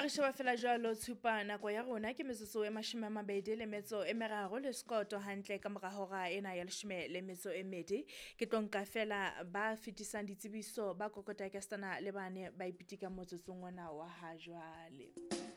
Ha re sheba fela jwalo tshupa nako ya rona ke metsotso e 23 le sekoto hantle ka mora hora ena ya 12. Ke tonka fela ba fetisang ditsebiso ba kokota ke stana le bane ba ipitika motsotsong ona wa ha jwale.